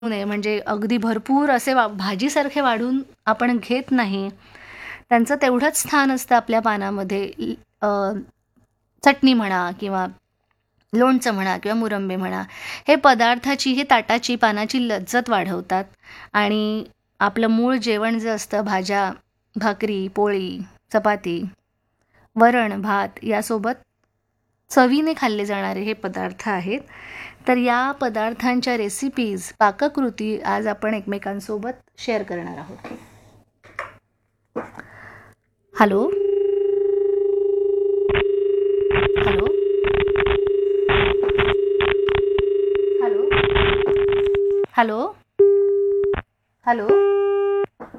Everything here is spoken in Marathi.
नये म्हणजे अगदी भरपूर असे भाजीसारखे वाढून आपण घेत नाही. त्यांचं तेवढंच स्थान असतं आपल्या पानामध्ये. चटणी म्हणा किंवा लोणचं म्हणा किंवा मुरंबे म्हणा. हे पदार्थाची, हे ताटाची, पानाची लज्जत वाढवतात आणि आपलं मूळ जेवण जे असतं भाज्या, भाकरी, पोळी, चपाती, वरण, भात यासोबत चवीने खाल्ले जाणारे हे पदार्थ आहेत. तर या पदार्थांच्या रेसिपीज, पाककृती आज आपण एकमेकांसोबत शेअर करणार आहोत. Hello. Hello. Hello. Hello. Hello.